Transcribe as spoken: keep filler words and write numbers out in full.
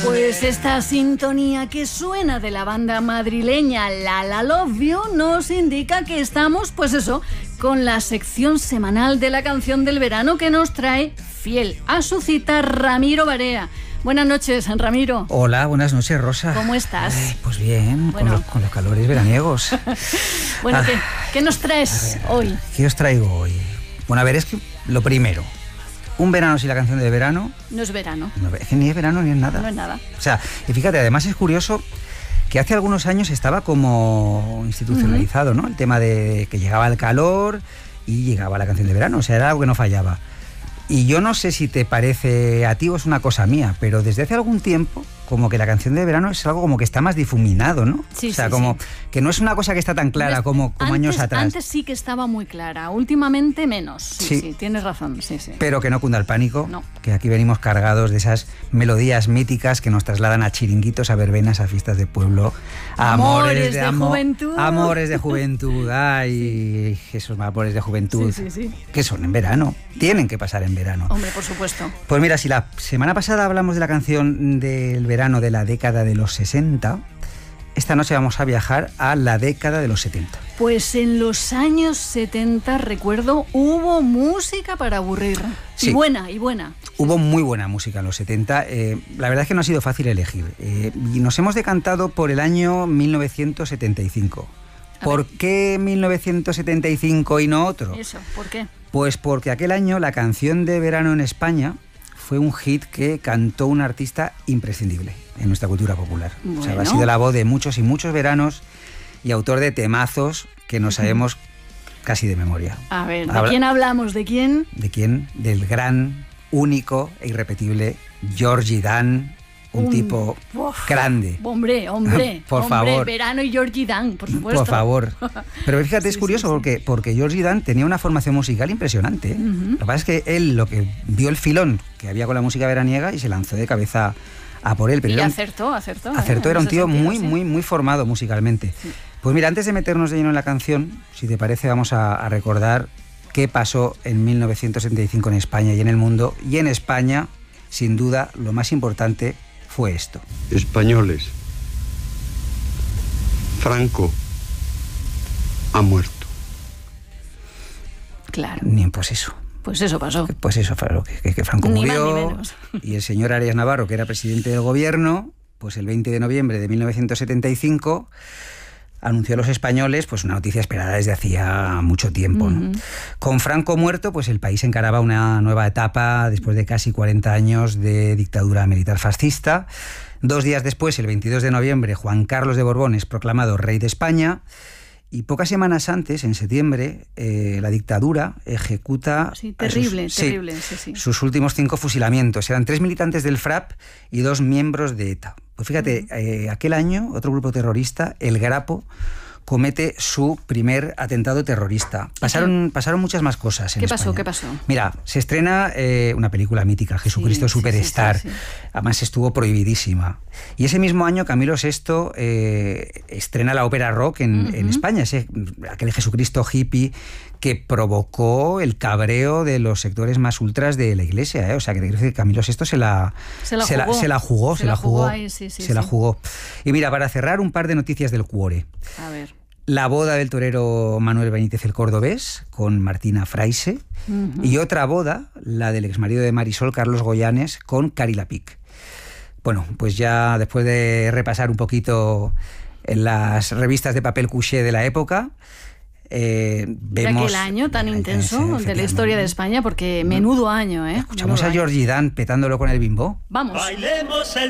Pues esta sintonía que suena de la banda madrileña La La Love You nos indica que estamos, pues eso, con la sección semanal de la canción del verano que nos trae, fiel a su cita, Ramiro Barea. Buenas noches, Ramiro. Hola, buenas noches, Rosa. ¿Cómo estás? Ay, pues bien, bueno. con, los, con los calores veraniegos. Bueno, ah, ¿qué, ¿qué nos traes ver, hoy? ¿Qué os traigo hoy? Bueno, a ver, es que lo primero, un verano sin la canción de verano... No es verano. No, es que ni es verano ni es nada. No es nada. O sea, y fíjate, además es curioso que hace algunos años estaba como institucionalizado, uh-huh. ¿no? El tema de que llegaba el calor y llegaba la canción de verano, o sea, era algo que no fallaba. Y yo no sé si te parece a ti o es una cosa mía, pero desde hace algún tiempo como que la canción de verano es algo como que está más difuminado, ¿no? Sí, o sea, sí, como sí. que no es una cosa que está tan clara como, como antes, años atrás. Antes sí que estaba muy clara, últimamente menos. Sí, sí, sí, tienes razón, sí, sí. Pero que no cunda el pánico, no. Que aquí venimos cargados de esas melodías míticas que nos trasladan a chiringuitos, a verbenas, a fiestas de pueblo, a amores, amores de, de amo, juventud. Amores de juventud, ay, sí. Esos amores de juventud, sí, sí, sí. que son en verano, tienen que pasar en verano. Hombre, por supuesto. Pues mira, si la semana pasada hablamos de la canción del verano de la década de los sesenta, esta noche vamos a viajar a la década de los setenta. Pues en los años setenta, recuerdo, hubo música para aburrir. Sí. Y buena, y buena. Hubo muy buena música en los setenta. Eh, la verdad es que no ha sido fácil elegir. Eh, y nos hemos decantado por el año mil novecientos setenta y cinco. ¿Por qué mil novecientos setenta y cinco y no otro? Eso, ¿por qué? Pues porque aquel año la canción de verano en España fue un hit que cantó un artista imprescindible en nuestra cultura popular. Bueno. O sea, ha sido la voz de muchos y muchos veranos y autor de temazos que nos sabemos casi de memoria. A ver, ¿de Habla... quién hablamos? ¿De quién? ¿De quién? Del gran, único e irrepetible Georgie Dan, un, un tipo uf, grande. Hombre, hombre, por hombre, favor. Verano y Georgie Dan, por supuesto. Por favor. Pero fíjate, es sí, curioso sí, sí. porque, porque Georgie Dan tenía una formación musical impresionante. ¿eh? Uh-huh. Lo que pasa es que él lo que vio el filón que había con la música veraniega y se lanzó de cabeza a por él. Pero y era un, acertó, acertó. Acertó, ¿eh? era un tío sentido, muy, sí. muy, muy formado musicalmente. Sí. Pues mira, antes de meternos de lleno en la canción, si te parece, vamos a, a recordar qué pasó en mil novecientos setenta y cinco en España y en el mundo. Y en España, sin duda, lo más importante fue esto. Españoles, Franco ha muerto. Claro. Ni pues eso. Pues eso pasó. Pues eso fue lo que, que, que Franco ni murió. Más, ni menos. Y el señor Arias Navarro, que era presidente del gobierno, pues el veinte de noviembre de mil novecientos setenta y cinco anunció a los españoles pues una noticia esperada desde hacía mucho tiempo. Uh-huh. ¿no? Con Franco muerto, pues el país encaraba una nueva etapa después de casi cuarenta años de dictadura militar fascista. Dos días después, el veintidós de noviembre, Juan Carlos de Borbón es proclamado rey de España. Y pocas semanas antes, en septiembre, eh, la dictadura ejecuta... Sí, terrible, sus, terrible, sí, sí, sí. sus últimos cinco fusilamientos. Eran tres militantes del FRAP y dos miembros de ETA. Pues fíjate, uh-huh. eh, aquel año, otro grupo terrorista, el Grapo, comete su primer atentado terrorista. Pasaron, pasaron muchas más cosas en ¿Qué España. pasó? ¿Qué pasó? Mira, se estrena eh, una película mítica, Jesucristo sí, Superstar. Sí, sí, sí, sí. Además estuvo prohibidísima. Y ese mismo año Camilo sexto eh, estrena la ópera rock en, uh-huh. en España, ese, aquel Jesucristo hippie que provocó el cabreo de los sectores más ultras de la Iglesia. ¿eh? O sea, que Camilo sexto se la, se la se jugó. La, se la jugó, se, se la jugó, jugó ahí, sí, sí, se sí. la jugó. Y mira, para cerrar, un par de noticias del cuore. A ver. La boda del torero Manuel Benítez el Cordobés con Martina Fraise uh-huh. y otra boda, la del exmarido de Marisol, Carlos Goyanes, con Cari Lapic. Bueno, pues ya después de repasar un poquito en las revistas de papel couché de la época, eh, vemos... De aquel año tan intenso de la historia de España, porque menudo año, ¿eh? Escuchamos menudo a Georgie Dan petándolo con el bimbo. Vamos. Bailemos el